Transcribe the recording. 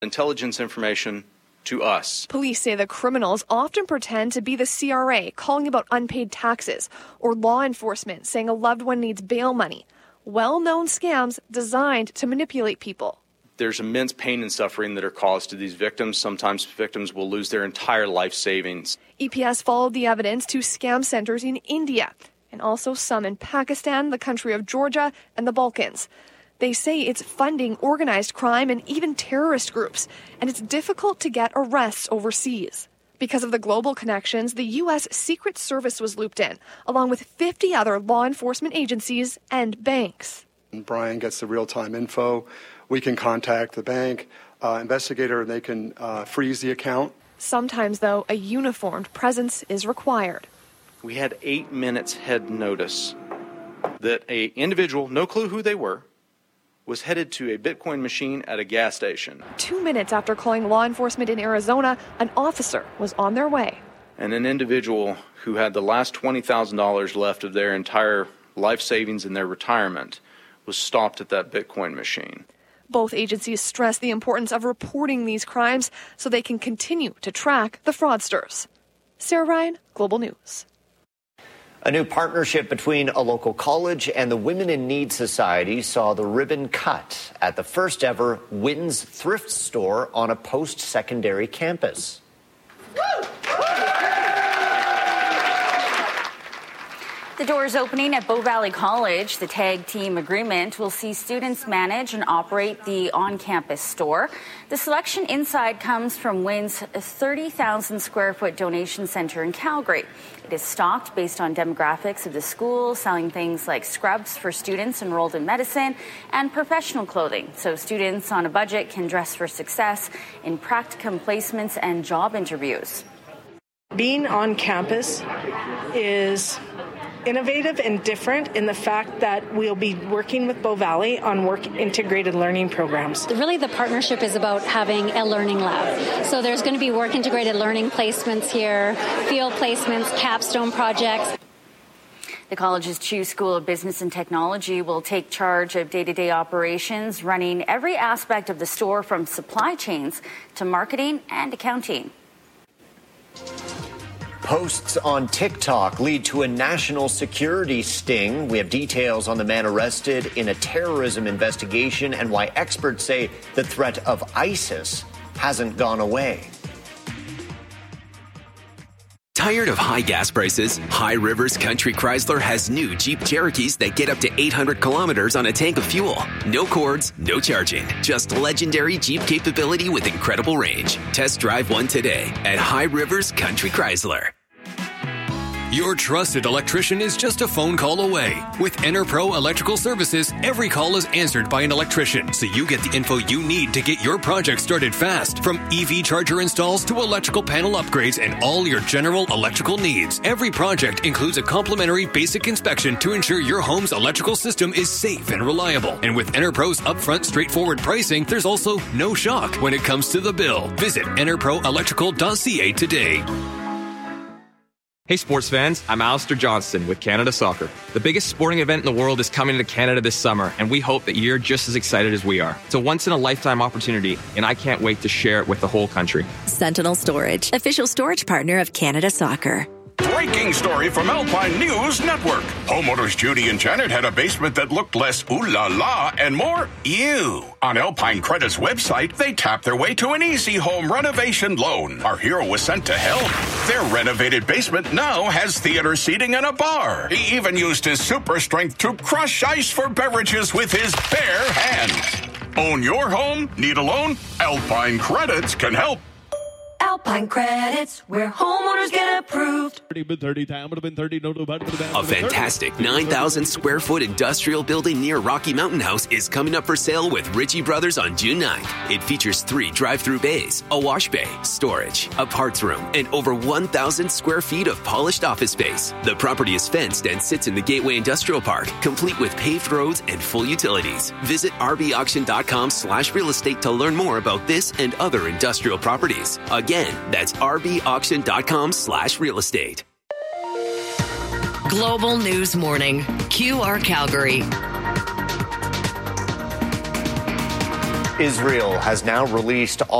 intelligence information to us. Police say the criminals often pretend to be the CRA, calling about unpaid taxes, or law enforcement saying a loved one needs bail money. Well-known scams designed to manipulate people. There's immense pain and suffering that are caused to these victims. Sometimes victims will lose their entire life savings. EPS followed the evidence to scam centers in India and also some in Pakistan, the country of Georgia, and the Balkans. They say it's funding organized crime and even terrorist groups, and it's difficult to get arrests overseas. Because of the global connections, the U.S. Secret Service was looped in, along with 50 other law enforcement agencies and banks. Brian gets the real-time info. We can contact the bank investigator, and they can freeze the account. Sometimes, though, a uniformed presence is required. We had 8 minutes head notice that an individual, no clue who they were, was headed to a Bitcoin machine at a gas station. 2 minutes after calling law enforcement in Arizona, an officer was on their way. And an individual who had the last $20,000 left of their entire life savings in their retirement was stopped at that Bitcoin machine. Both agencies stress the importance of reporting these crimes so they can continue to track the fraudsters. Sarah Ryan, Global News. A new partnership between a local college and the Women in Need Society saw the ribbon cut at the first ever Wynn's thrift store on a post-secondary campus. The doors opening at Bow Valley College, the tag team agreement will see students manage and operate the on-campus store. The selection inside comes from Wynn's 30,000 square foot donation center in Calgary. It is stocked based on demographics of the school, selling things like scrubs for students enrolled in medicine and professional clothing, so students on a budget can dress for success in practicum placements and job interviews. Being on campus is innovative and different in the fact that we'll be working with Bow Valley on work integrated learning programs. Really, the partnership is about having a learning lab. So there's going to be work integrated learning placements here, field placements, capstone projects. The college's Chew School of Business and Technology will take charge of day-to-day operations, running every aspect of the store from supply chains to marketing and accounting. Posts on TikTok lead to a national security sting. We have details on the man arrested in a terrorism investigation and why experts say the threat of ISIS hasn't gone away. Tired of high gas prices? High Rivers Country Chrysler has new Jeep Cherokees that get up to 800 kilometers on a tank of fuel. No cords, no charging. Just legendary Jeep capability with incredible range. Test drive one today at High Rivers Country Chrysler. Your trusted electrician is just a phone call away. With EnerPro Electrical Services, every call is answered by an electrician, so you get the info you need to get your project started fast. From EV charger installs to electrical panel upgrades and all your general electrical needs. Every project includes a complimentary basic inspection to ensure your home's electrical system is safe and reliable. And with EnerPro's upfront, straightforward pricing, there's also no shock when it comes to the bill. Visit enerproelectrical.ca today. Hey sports fans, I'm Alistair Johnston with Canada Soccer. The biggest sporting event in the world is coming to Canada this summer, and we hope that you're just as excited as we are. It's a once-in-a-lifetime opportunity, and I can't wait to share it with the whole country. Sentinel Storage, official storage partner of Canada Soccer. Breaking story from Alpine News Network. Homeowners Judy and Janet had a basement that looked less ooh la la and more ew. On Alpine Credit's website, they tapped their way to an easy home renovation loan. Our hero was sent to help. Their renovated basement now has theater seating and a bar. He even used his super strength to crush ice for beverages with his bare hands. Own your home? Need a loan? Alpine Credits can help. Alpine Credits, where homeowners get approved. A fantastic 9,000 square foot industrial building near Rocky Mountain House is coming up for sale with Ritchie Brothers on June 9th. It features 3 drive-through bays, a wash bay, storage, a parts room, and over 1,000 square feet of polished office space. The property is fenced and sits in the Gateway Industrial Park, complete with paved roads and full utilities. Visit rbauction.com/real estate to learn more about this and other industrial properties. Again, that's rbauction.com/real estate. Global News Morning, QR Calgary. Israel has now released